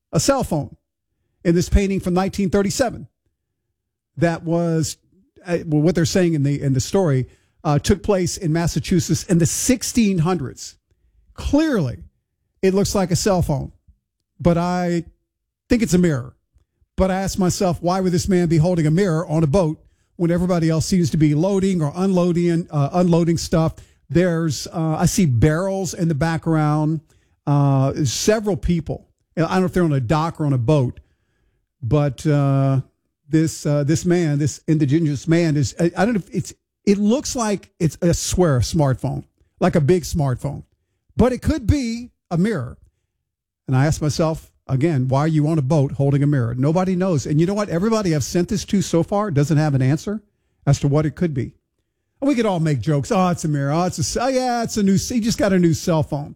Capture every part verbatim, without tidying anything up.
a cell phone in this painting from nineteen thirty-seven. That was uh, well, what they're saying in the in the story uh, took place in Massachusetts in the sixteen hundreds. Clearly, it looks like a cell phone, but I think it's a mirror. But I asked myself, why would this man be holding a mirror on a boat when everybody else seems to be loading or unloading, uh, unloading stuff? There's, uh, I see barrels in the background, uh, several people. I don't know if they're on a dock or on a boat, but uh, this uh, this man, this indigenous man, is, I, I don't know if it's, it looks like it's, I swear, a smartphone, like a big smartphone, but it could be a mirror. And I asked myself, again, why are you on a boat holding a mirror? Nobody knows. And you know what? Everybody I've sent this to so far doesn't have an answer as to what it could be. And we could all make jokes. Oh, it's a mirror. Oh, it's a, oh, yeah, it's a new, he just got a new cell phone.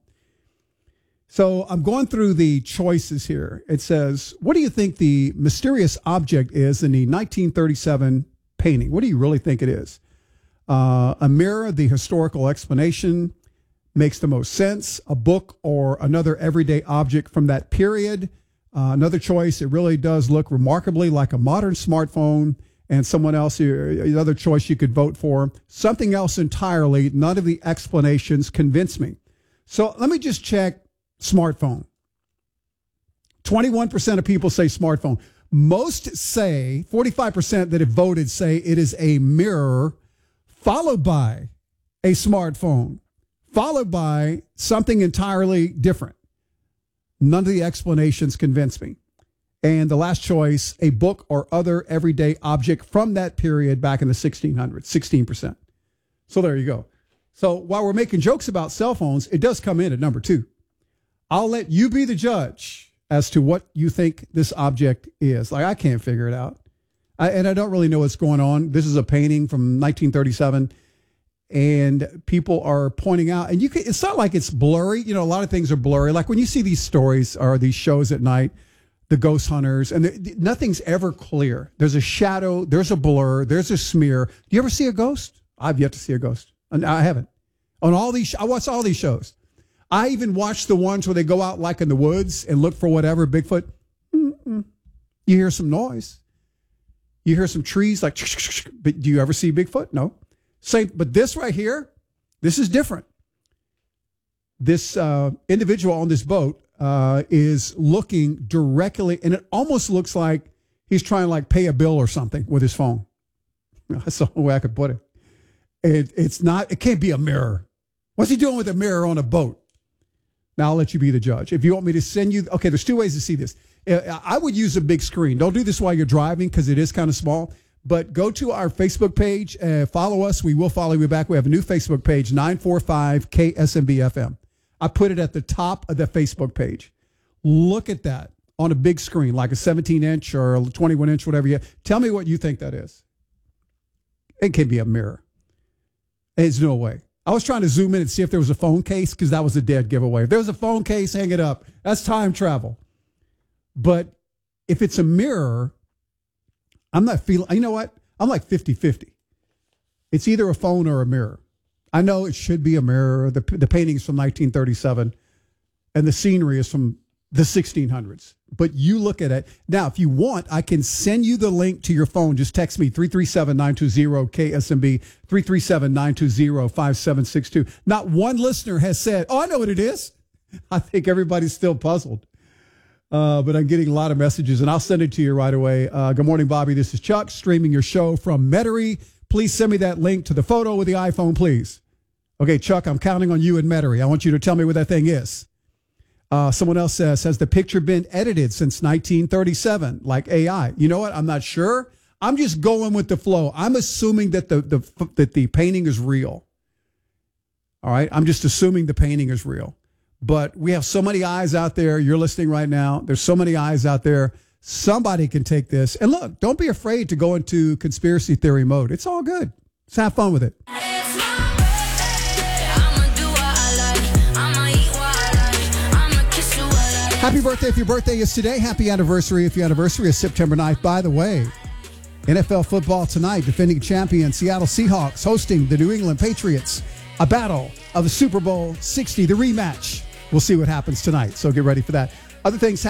So I'm going through the choices here. It says, what do you think the mysterious object is in the nineteen thirty-seven painting? What do you really think it is? Uh, a mirror, the historical explanation makes the most sense. A book or another everyday object from that period. Uh, another choice, it really does look remarkably like a modern smartphone. And someone else, another choice you could vote for. Something else entirely. None of the explanations convince me. So let me just check smartphone. twenty-one percent of people say smartphone. Most say, forty-five percent that have voted say it is a mirror, followed by a smartphone, followed by something entirely different. None of the explanations convince me. And the last choice, a book or other everyday object from that period back in the sixteen hundreds, sixteen percent. So there you go. So while we're making jokes about cell phones, it does come in at number two. I'll let you be the judge as to what you think this object is. Like, I can't figure it out. I, and I don't really know what's going on. This is a painting from nineteen thirty-seven. And people are pointing out, and you can, it's not like it's blurry. You know, a lot of things are blurry. Like when you see these stories or these shows at night, the ghost hunters, and nothing's ever clear. There's a shadow, there's a blur, there's a smear. Do you ever see a ghost? I've yet to see a ghost. I haven't. On all these, I watch all these shows. I even watch the ones where they go out like in the woods and look for whatever, Bigfoot. Mm-mm. You hear some noise. You hear some trees like, but do you ever see Bigfoot? No. Same, but this right here, this is different. This uh, individual on this boat uh, is looking directly, and it almost looks like he's trying to like pay a bill or something with his phone. That's the only way I could put it. it. It's not, it can't be a mirror. What's he doing with a mirror on a boat? Now I'll let you be the judge. If you want me to send you, okay, there's two ways to see this. I would use a big screen. Don't do this while you're driving because it is kind of small. But go to our Facebook page, uh, follow us. We will follow you back. We have a new Facebook page, nine forty-five K S M B F M. I put it at the top of the Facebook page. Look at that on a big screen, like a seventeen inch or a twenty-one inch, whatever you have. Tell me what you think that is. It can be a mirror. There's no way. I was trying to zoom in and see if there was a phone case because that was a dead giveaway. If there's a phone case, hang it up. That's time travel. But if it's a mirror, I'm not feeling, you know what? I'm like fifty-fifty. It's either a phone or a mirror. I know it should be a mirror. The, the painting's from nineteen thirty-seven, and the scenery is from the sixteen hundreds. But you look at it. Now, if you want, I can send you the link to your phone. Just text me, three three seven, nine two zero, K S M B, three three seven, nine two zero, five seven six two. Not one listener has said, oh, I know what it is. I think everybody's still puzzled. Uh, but I'm getting a lot of messages, and I'll send it to you right away. Uh, good morning, Bobby. This is Chuck, streaming your show from Metairie. Please send me that link to the photo with the iPhone, please. Okay, Chuck, I'm counting on you in Metairie. I want you to tell me what that thing is. Uh, someone else says, has the picture been edited since nineteen thirty-seven, like A I? You know what? I'm not sure. I'm just going with the flow. I'm assuming that the, the that the painting is real. All right? I'm just assuming the painting is real. But we have so many eyes out there. You're listening right now. There's so many eyes out there. Somebody can take this. And look, don't be afraid to go into conspiracy theory mode. It's all good. Let's have fun with it. It's my birthday. I'ma do what I like. I'ma eat what I like. I'ma kiss you what I like. Happy birthday if your birthday is today. Happy anniversary if your anniversary is September ninth. By the way, N F L football tonight. Defending champion Seattle Seahawks hosting the New England Patriots. A battle of the Super Bowl sixty, the rematch. We'll see what happens tonight, so get ready for that. Other things